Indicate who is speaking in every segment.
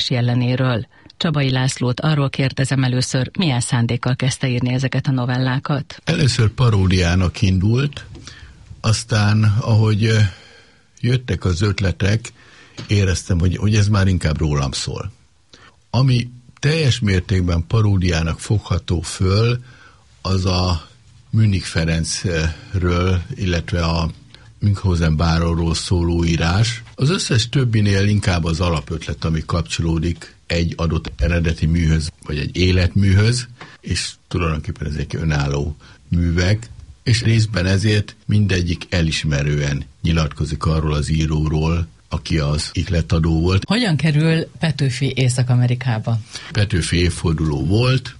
Speaker 1: ellenéről. Csabai Lászlót arról kérdezem először, milyen szándékkal kezdte írni ezeket a novellákat?
Speaker 2: Először paródiának indult, aztán ahogy jöttek az ötletek, éreztem, hogy ez már inkább rólam szól. Ami teljes mértékben paródiának fogható föl, az a Münich Ferencről, illetve a Münchhausen báróról szóló írás. Az összes többinél inkább az alapötlet, ami kapcsolódik egy adott eredeti műhöz, vagy egy életműhöz, és tulajdonképpen ezek önálló művek, és részben ezért mindegyik elismerően nyilatkozik arról az íróról, aki az ihletadó volt.
Speaker 1: Hogyan kerül Petőfi Észak-Amerikába?
Speaker 2: Petőfi évforduló volt,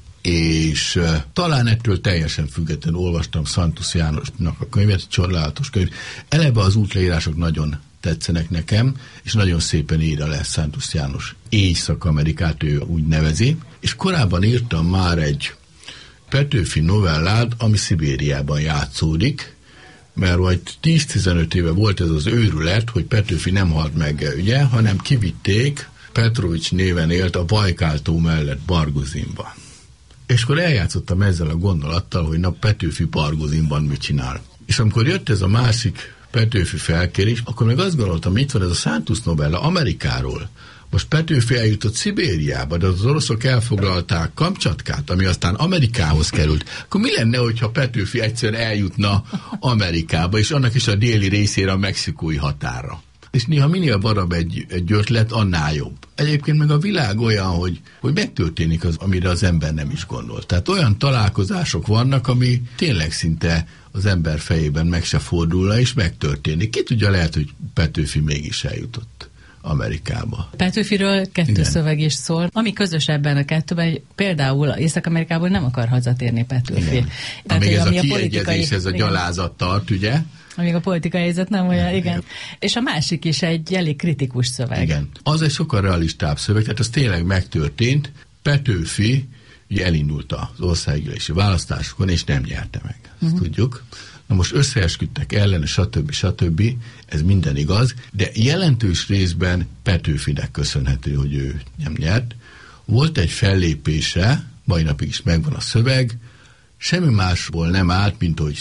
Speaker 2: és talán ettől teljesen függetlenül olvastam Szantusz Jánosnak a könyvet, csodálatos könyv. Eleve az útleírások nagyon tetszenek nekem, és nagyon szépen írja le Szantusz János Észak-Amerikát, ő úgy nevezi, és korábban írtam már egy Petőfi novellát, ami Szibériában játszódik, mert vagy 10-15 éve volt ez az őrület, hogy Petőfi nem halt meg, ugye, hanem kivitték, Petrovics néven élt a Bajkál-tó mellett Bargozinba. És akkor eljátszottam ezzel a gondolattal, hogy na Petőfi Bargozinban mit csinál. És amikor jött ez a másik Petőfi felkérés, akkor meg azt gondoltam, hogy itt van ez a Szántusz novella Amerikáról. Most Petőfi eljutott Szibériába, de az oroszok elfoglalták Kamcsatkát, ami aztán Amerikához került. Akkor mi lenne, hogyha Petőfi egyszerűen eljutna Amerikába, és annak is a déli részére a mexikói határra? És néha minél varabb egy ötlet, annál jobb. Egyébként meg a világ olyan, hogy megtörténik az, amire az ember nem is gondol. Tehát olyan találkozások vannak, ami tényleg szinte az ember fejében meg se fordulna, és megtörténik. Ki tudja, lehet, hogy Petőfi mégis eljutott Amerikába.
Speaker 1: Petőfiről kettő szöveg is szól. Ami közös ebben a kettőben, például Észak-Amerikából nem akar hazatérni Petőfi.
Speaker 2: Igen. Tehát, még ez a kiegyezés, ez a gyalázat tart, ugye?
Speaker 1: Amíg a politikai helyzet nem olyan, igen. És a másik is egy elég kritikus szöveg.
Speaker 2: Igen. Az egy sokkal realistább szöveg, tehát az tényleg megtörtént. Petőfi ugye elindult az országgyűlési választásokon, és nem nyerte meg. Ezt tudjuk. Na most összeesküdtek ellene, stb. Ez minden igaz, de jelentős részben Petőfinek köszönhető, hogy ő nem nyert. Volt egy fellépése, mai napig is megvan a szöveg, semmi másból nem állt, mint hogy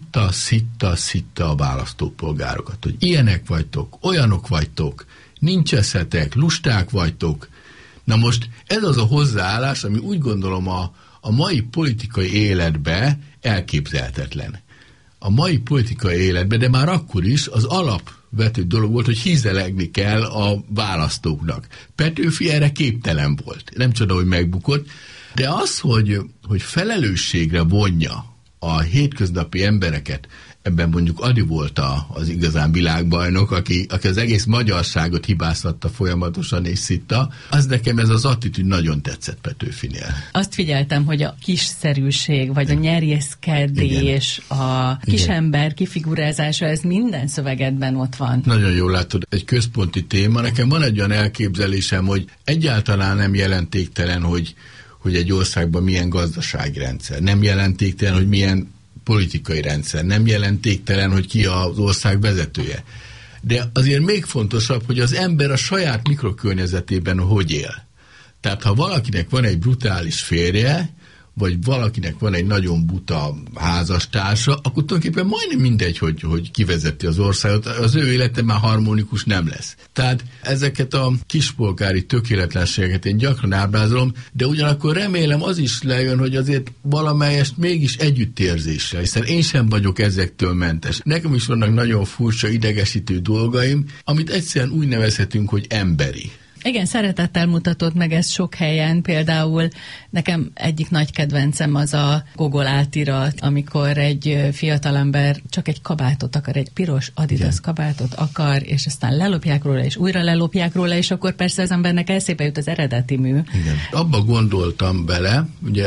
Speaker 2: szitta a választópolgárokat, hogy ilyenek vagytok, olyanok vagytok, nincs eszetek, lusták vagytok. Na most ez az a hozzáállás, ami úgy gondolom a mai politikai életbe elképzelhetetlen. A mai politikai életben, de már akkor is az alapvető dolog volt, hogy hízelegni kell a választóknak. Petőfi erre képtelen volt. Nem csoda, hogy megbukott, de az, hogy felelősségre vonja a hétköznapi embereket, ebben mondjuk Ady volt az igazán világbajnok, aki az egész magyarságot hibáztatta folyamatosan és szitta, az nekem ez az attitűd nagyon tetszett Petőfinél.
Speaker 1: Azt figyeltem, hogy a kisszerűség, vagy a nyerészkedés, a kisember kifigurázása, ez minden szövegedben ott van. Nagyon
Speaker 2: jól látod, egy központi téma. Nekem van egy olyan elképzelésem, hogy egyáltalán nem jelentéktelen, hogy egy országban milyen gazdasági rendszer, nem jelentéktelen, hogy milyen politikai rendszer, nem jelentéktelen, hogy ki az ország vezetője. De azért még fontosabb, hogy az ember a saját mikrokörnyezetében hogy él. Tehát ha valakinek van egy brutális férje, vagy valakinek van egy nagyon buta házastársa, akkor tulajdonképpen majdnem mindegy, hogy kivezeti az országot, az ő élete már harmonikus nem lesz. Tehát ezeket a kispolgári tökéletlenségeket én gyakran ábrázolom, de ugyanakkor remélem az is lejön, hogy azért valamelyest mégis együttérzéssel, hiszen én sem vagyok ezektől mentes. Nekem is vannak nagyon furcsa, idegesítő dolgaim, amit egyszerűen úgy nevezhetünk, hogy emberi.
Speaker 1: Igen, szeretettel mutatod meg ezt sok helyen, például nekem egyik nagy kedvencem az a Gogol átirat, amikor egy fiatalember csak egy kabátot akar, egy piros Adidas kabátot akar, és aztán lelopják róla, és újra lelopják róla, és akkor persze az embernek eszébe jut az eredeti mű.
Speaker 2: Igen. Abba gondoltam bele, ugye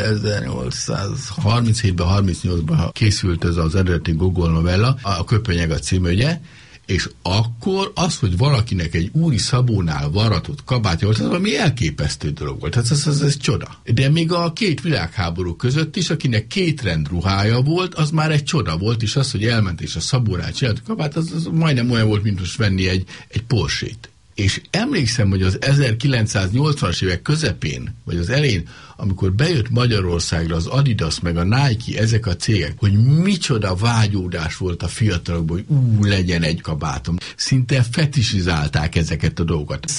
Speaker 2: 1837-ben, 38-ban készült ez az eredeti Gogol novella, a Köpönyeg a címe, ugye? És akkor az, hogy valakinek egy úri szabónál varatott kabátja volt, az valami elképesztő dolog volt. Ez csoda. De még a két világháború között is, akinek két rend ruhája volt, az már egy csoda volt, és az, hogy elment és a szabónál csinált a kabát, az majdnem olyan volt, mint most venni egy Porsét. És emlékszem, hogy az 1980-as évek közepén, vagy az elején, amikor bejött Magyarországra az Adidas meg a Nike, ezek a cégek, hogy micsoda vágyódás volt a fiatalokból, hogy legyen egy kabátom. Szinte fetisizálták ezeket a dolgokat.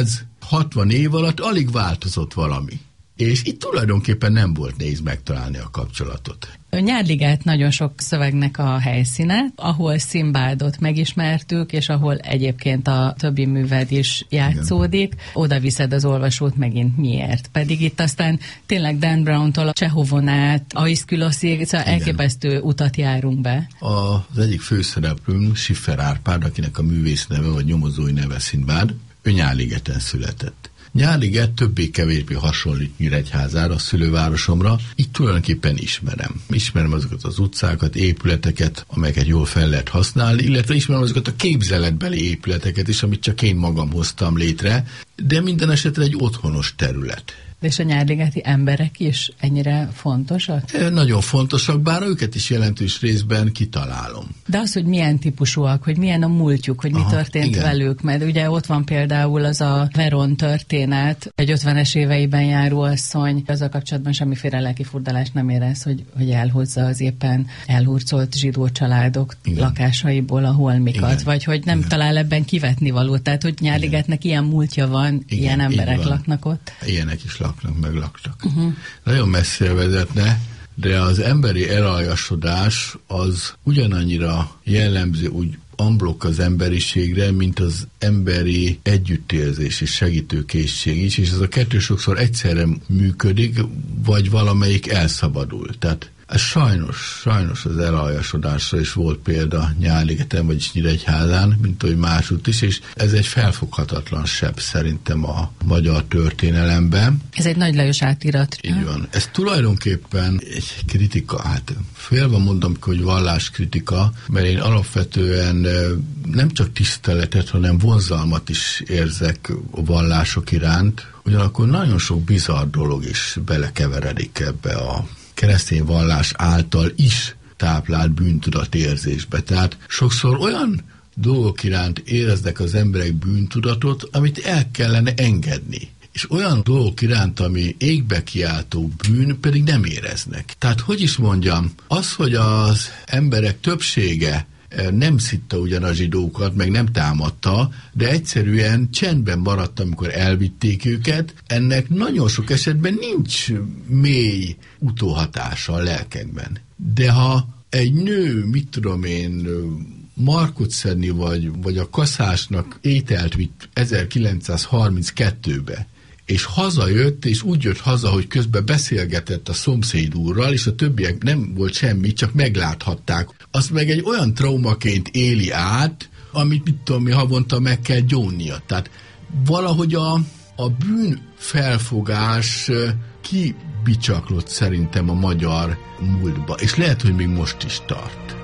Speaker 2: 160 év alatt alig változott valami. És itt tulajdonképpen nem volt nehéz megtalálni a kapcsolatot.
Speaker 1: Nyárliget nagyon sok szövegnek a helyszíne, ahol Szimbádot megismertük, és ahol egyébként a többi műved is játszódik. Igen. Oda viszed az olvasót megint miért. Pedig itt aztán tényleg Dan Brown-tól a Csehovon át, Aiszküloszig, szóval elképesztő utat járunk be.
Speaker 2: Az egyik főszereplőm, Schiffer Árpád, akinek a művész neve, vagy nyomozói neve Szimbád, ő Nyárligeten született. Nyárliget többé-kevésbé hasonlít Nyíregyházára, a szülővárosomra, így tulajdonképpen ismerem. Ismerem azokat az utcákat, épületeket, amelyeket jól fel lehet használni, illetve ismerem azokat a képzeletbeli épületeket is, amit csak én magam hoztam létre, de minden esetre egy otthonos terület.
Speaker 1: És a nyárligeti emberek is ennyire fontosak?
Speaker 2: Nagyon fontosak, bár őket is jelentős részben kitalálom.
Speaker 1: De az, hogy milyen típusúak, hogy milyen a múltjuk, hogy mi történt velük, mert ugye ott van például az a Veron történet, egy 50-es éveiben járó asszony, azzal kapcsolatban semmiféle lelki furdalást nem érez, hogy elhozza az éppen elhurcolt zsidó családok lakásaiból a holmikat, vagy hogy nem talál ebben kivetnivalót, tehát hogy Nyárligetnek ilyen múltja van, ilyen emberek laknak ott.
Speaker 2: Ilyenek is laktak. Nagyon messzire vezetne, de az emberi elaljas az ugyanannyira jellemző úgy amblok az emberiségre, mint az emberi együttérzés és segítőkészség is, és ez a kettő sokszor egyszerre működik, vagy valamelyik elszabadul. Tehát ez sajnos az elaljasodásra is volt példa Nyárligeten, vagyis Nyíregyházán, mint ahogy másút is, és ez egy felfoghatatlan sebb szerintem a magyar történelemben.
Speaker 1: Ez egy Nagy Lajos átirat.
Speaker 2: Így van. Ez tulajdonképpen egy kritika, hát félve mondom, hogy valláskritika, mert én alapvetően nem csak tiszteletet, hanem vonzalmat is érzek a vallások iránt, ugyanakkor nagyon sok bizarr dolog is belekeveredik ebbe a keresztény vallás által is táplált bűntudatérzésbe. Tehát sokszor olyan dolgok iránt éreznek az emberek bűntudatot, amit el kellene engedni. És olyan dolgok iránt, ami égbe kiáltó bűn, pedig nem éreznek. Tehát, hogy is mondjam, az, hogy az emberek többsége nem szitta ugyan a zsidókat, meg nem támadta, de egyszerűen csendben maradt, amikor elvitték őket. Ennek nagyon sok esetben nincs mély utóhatása a lelkekben. De ha egy nő, mit tudom én, markot szedni, vagy a kaszásnak ételt vitt 1932-be, és hazajött, és úgy jött haza, hogy közben beszélgetett a szomszéd úrral, és a többiek nem volt semmi, csak megláthatták. Azt meg egy olyan traumaként éli át, amit mit tudom mi, havonta meg kell gyónnia. Tehát valahogy a bűnfelfogás kibicsaklott szerintem a magyar múltba, és lehet, hogy még most is tart.